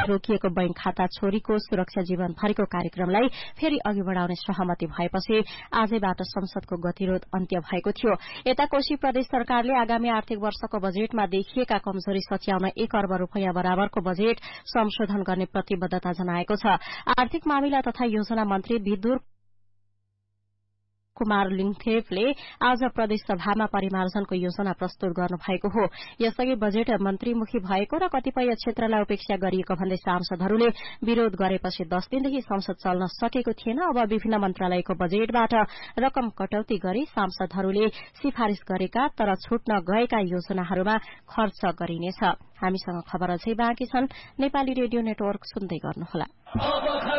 रोकिएको बैंक खाता छोरीको सुरक्षा जीवनभरिको कार्यक्रमलाई फेरि अघि बढ़ाउने सहमति भएपछि आजैबाट संसदको गतिरोध अन्त्य भएको थियो। यता कोशी प्रदेश सरकारले आगामी आर्थिक वर्षको बजेटमा देखिएका कमजोरी सच्याउन 1 अर्ब रूपियाँ बराबरको बजेट संशोधन गर्ने प्रतिबद्धता जनाएको छ। आर्थिक मामिला तथा योजना मन्त्री विदुर कुमार लिङथेपले आज प्रदेश सभामा परिमार्जनको योजना प्रस्तुत गर्नुभएको हो। यसअघि बजेट मन्त्रीमुखी भएको र कतिपय क्षेत्रलाई उपेक्षा गरिएको भन्दै सांसदहरूले विरोध गरेपछि 10 दिनदेखि संसद चल्न सकेको थिएन। अब विभिन्न मन्त्रालयको बजेटबाट रकम कटौती गरी सांसदहरूले सिफारिश गरेका तर छुट्न गएका योजनाहरूमा खर्च गरिनेछ। हामीसँग खबर अझै बाँकी छन्। नेपाली रेडियो नेटवर्क सुन्दै गर्नुहोला।